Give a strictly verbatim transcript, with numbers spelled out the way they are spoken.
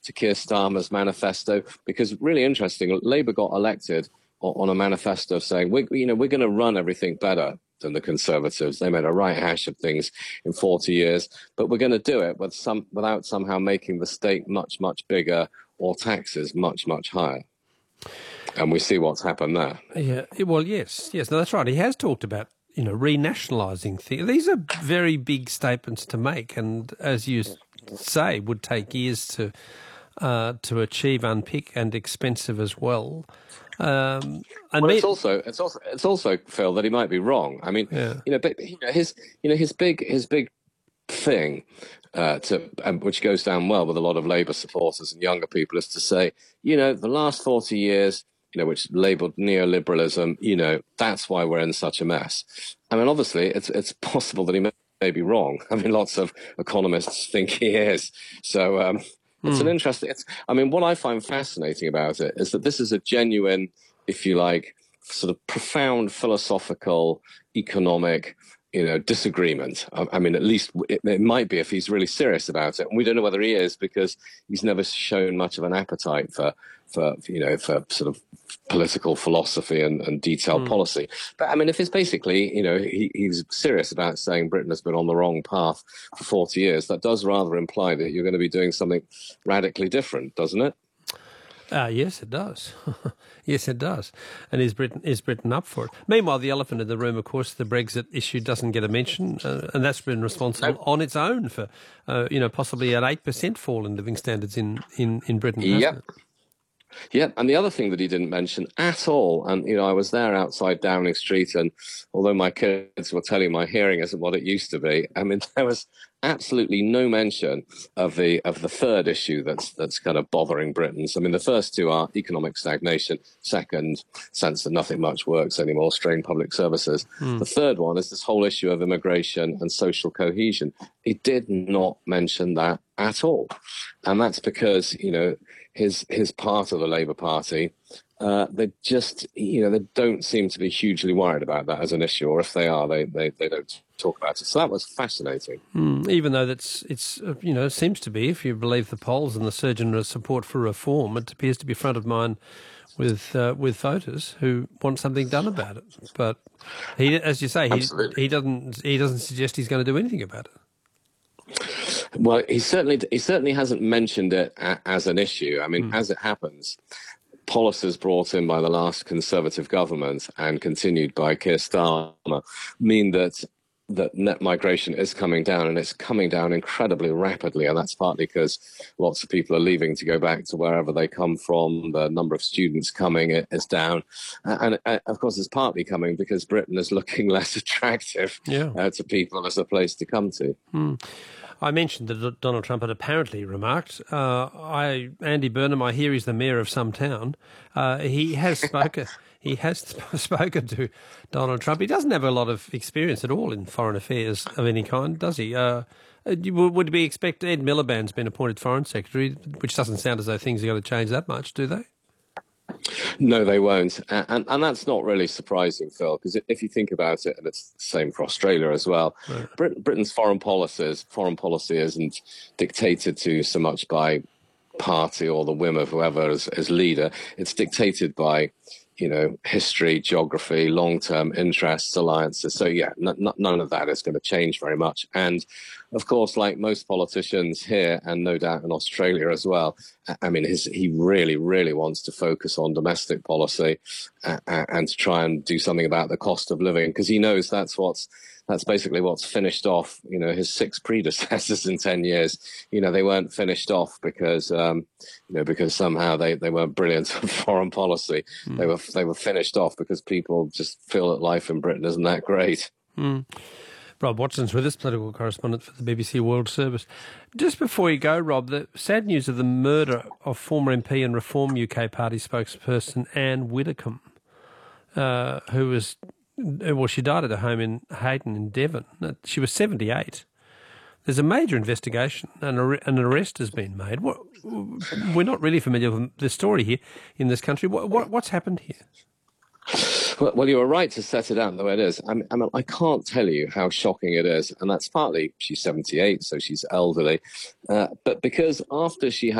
to Keir Starmer's manifesto, because really interesting, Labour got elected on a manifesto saying, we, you know, we're going to run everything better than the Conservatives. They made a right hash of things in forty years, but we're going to do it with some, without somehow making the state much, much bigger or taxes much, much higher. And we see what's happened there. Yeah, well, yes, yes, no, that's right. He has talked about, you know, renationalising things. These are very big statements to make, and as you say, would take years to uh, to achieve, unpick, and expensive as well. Um, and well, me- it's also it's also it's also Phil, that he might be wrong. I mean, yeah. you know, but you know, his you know his big his big thing, uh, to um, which goes down well with a lot of Labour supporters and younger people, is to say, you know, the last forty years, you know, which labelled neoliberalism, you know, that's why we're in such a mess. I mean, obviously, it's it's possible that he may, may be wrong. I mean, lots of economists think he is. So. Um, It's an interesting, it's, I mean, what I find fascinating about it is that this is a genuine, if you like, sort of profound philosophical, economic, you know, disagreement. I, I mean, at least it, it might be if he's really serious about it. And we don't know whether he is, because he's never shown much of an appetite for, for you know, for sort of political philosophy and, and detailed mm. policy. But I mean, if it's basically, you know, he, he's serious about saying Britain has been on the wrong path for forty years, that does rather imply that you're going to be doing something radically different, doesn't it? Uh, yes, it does. Yes, it does. And is Britain is Britain up for it? Meanwhile, the elephant in the room, of course, the Brexit issue doesn't get a mention, uh, and that's been responsible no. on its own for, uh, you know, possibly an eight percent fall in living standards in, in, in Britain, hasn't yep. it? Yeah, and the other thing that he didn't mention at all, and, you know, I was there outside Downing Street, and although my kids were telling my hearing isn't what it used to be, I mean, there was absolutely no mention of the of the third issue that's that's kind of bothering Britons. I mean, the first two are economic stagnation, second, sense that nothing much works anymore, strained public services. Mm. The third one is this whole issue of immigration and social cohesion. He did not mention that at all. And that's because, you know, his his part of the Labour Party, uh, they just, you know, they don't seem to be hugely worried about that as an issue, or if they are, they, they, they don't talk about it. So that was fascinating. Mm, even though that's, it's, uh, you know, seems to be, if you believe the polls and the surge in support for reform, it appears to be front of mind with uh, with voters who want something done about it. But he, as you say, he, he doesn't he doesn't suggest he's going to do anything about it. Well, he certainly he certainly hasn't mentioned it a, as an issue. I mean, mm. as it happens, policies brought in by the last Conservative government and continued by Keir Starmer mean that that net migration is coming down, and it's coming down incredibly rapidly. And that's partly because lots of people are leaving to go back to wherever they come from. The number of students coming is down. And, and of course, it's partly coming because Britain is looking less attractive yeah. uh, to people as a place to come to. Mm. I mentioned that Donald Trump had apparently remarked, uh, I, Andy Burnham, I hear he's the mayor of some town. Uh, he has spoken... He has spoken to Donald Trump. He doesn't have a lot of experience at all in foreign affairs of any kind, does he? Uh, would we expect Ed Miliband's been appointed foreign secretary, which doesn't sound as though things are going to change that much, do they? No, they won't. And, and that's not really surprising, Phil, because if you think about it, and it's the same for Australia as well, right. Brit- Britain's foreign policies, foreign policy isn't dictated to so much by party or the whim of whoever is, is leader. It's dictated by, you know, history, geography, long-term interests, alliances. So, yeah, n- n- none of that is going to change very much. And, of course, like most politicians here, and no doubt in Australia as well, I mean, his, he really, really wants to focus on domestic policy uh, and to try and do something about the cost of living, because he knows that's what's That's basically what's finished off, you know, his six predecessors in ten years. You know, they weren't finished off because, um, you know, because somehow they, they weren't brilliant at foreign policy. Mm. They were they were finished off because people just feel that life in Britain isn't that great. Mm. Rob Watson's with us, political correspondent for the B B C World Service. Just before you go, Rob, the sad news of the murder of former M P and Reform U K Party spokesperson Anne Widdecombe, uh, who was... Well, she died at her home in Hayden in Devon. She was seventy-eight. There's a major investigation and an arrest has been made. What, we're not really familiar with the story here in this country. What, what, what's happened here? Well, well, you were right to set it out the way it is. I mean, I mean, I can't tell you how shocking it is. And that's partly she's seventy-eight, so she's elderly. Uh, but because after she had